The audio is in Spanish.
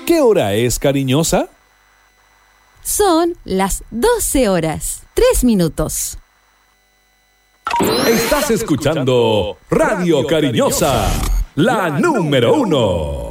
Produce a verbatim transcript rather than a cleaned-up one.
¿Qué hora es, cariñosa? Son las doce horas, tres minutos. Estás escuchando Radio Cariñosa, la número uno.